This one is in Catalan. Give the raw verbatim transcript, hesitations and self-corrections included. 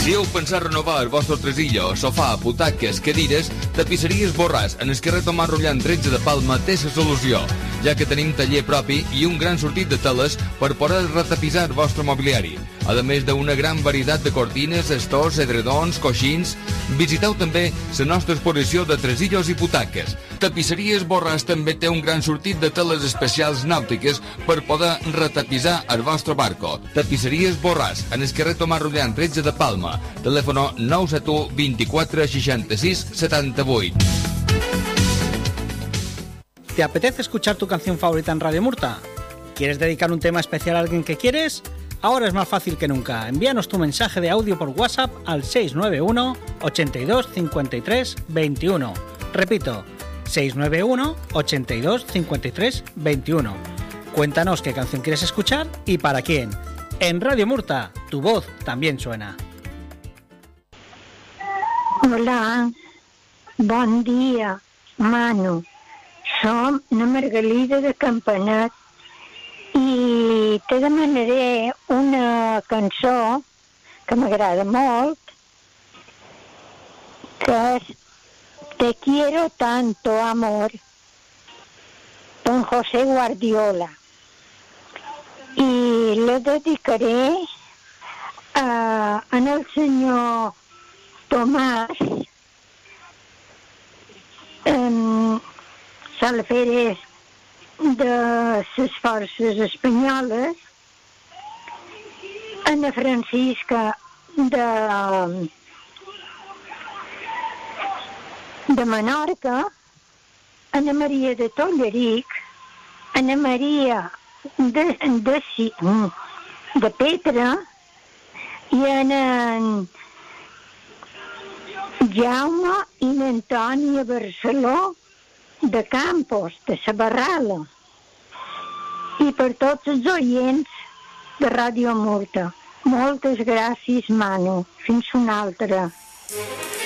Si heu pensat renovar el vostre tresillo, sofà, butaques, cadires, tapisseries Borràs, en el carrer Tomàs Rullant tretze de Palma té la solució, ja que tenim taller propi i un gran sortit de teles per poder retapisar el vostre mobiliari. A més d'una gran varietat de cortines, estors, edredons, coixins, visiteu també la nostra exposició de tresillos i butaques. Tapisseries Borràs també té un gran sortit de teles especials nàutiques per poder retapisar el vostre barco. Tapisseries Borràs, en el carrer Tomàs Rullant tretze de Palma. Teléfono nou set u, veinticuatro, sesenta y seis, setenta y ocho. ¿Te apetece escuchar tu canción favorita en Radio Murta? ¿Quieres dedicar un tema especial a alguien que quieres? Ahora es más fácil que nunca. Envíanos tu mensaje de audio por WhatsApp al seis nueve uno, ochenta y dos, cincuenta y tres, veintiuno. Repito, seis nueve uno, ochenta y dos, cincuenta y tres, veintiuno. Cuéntanos qué canción quieres escuchar y para quién. En Radio Murta, tu voz también suena. Hola, bon dia, Manu. Som la Margalida de Campanet i te demanaré una cançó que m'agrada molt, que és Te quiero tanto, amor, Don José Guardiola. I la dedicaré a, a el senyor Tomàs um, Salferes de les forces espanyoles, Anna Francisca de, de Menorca, Anna Maria de Tolleric, Anna Maria de, de, de Petra i en Jaume i l'Antònia Barceló de Campos, de Sabarrala, i per tots els oients de Ràdio Murta. Moltes gràcies, Manu. Fins una altra.